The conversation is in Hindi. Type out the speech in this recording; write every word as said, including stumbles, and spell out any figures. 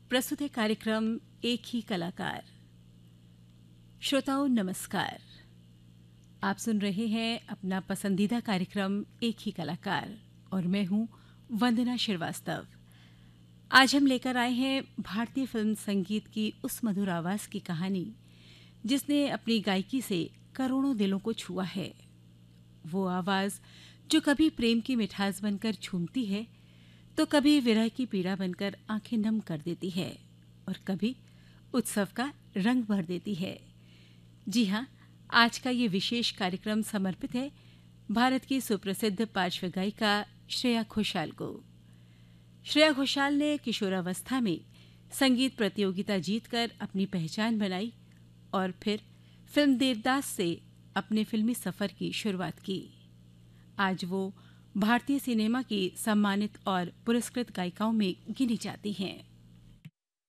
प्रस्तुत है कार्यक्रम एक ही कलाकार। श्रोताओं नमस्कार। आप सुन रहे हैं अपना पसंदीदा कार्यक्रम एक ही कलाकार और मैं हूं वंदना श्रीवास्तव। आज हम लेकर आए हैं भारतीय फिल्म संगीत की उस मधुर आवाज की कहानी जिसने अपनी गायकी से करोड़ों दिलों को छुआ है। वो आवाज जो कभी प्रेम की मिठास बनकर झूमती है तो कभी विरह की पीड़ा बनकर आंखें नम कर देती है और कभी उत्सव का रंग भर देती है। जी हाँ, आज का ये विशेष कार्यक्रम समर्पित है भारत की सुप्रसिद्ध पार्श्व गायिका श्रेया घोषाल को। श्रेया घोषाल ने किशोरावस्था में संगीत प्रतियोगिता जीतकर अपनी पहचान बनाई और फिर फिल्म देवदास से अपने फिल्मी सफर की शुरुआत की। आज वो भारतीय सिनेमा की सम्मानित और पुरस्कृत गायिकाओं में गिनी जाती हैं।